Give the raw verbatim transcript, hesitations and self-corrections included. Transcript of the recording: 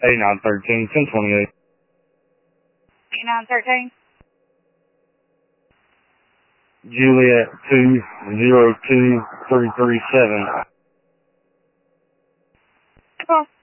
eighty-nine thirteen, ten twenty-eight. eighty-nine thirteen. Juliet two zero two three three seven. Come on.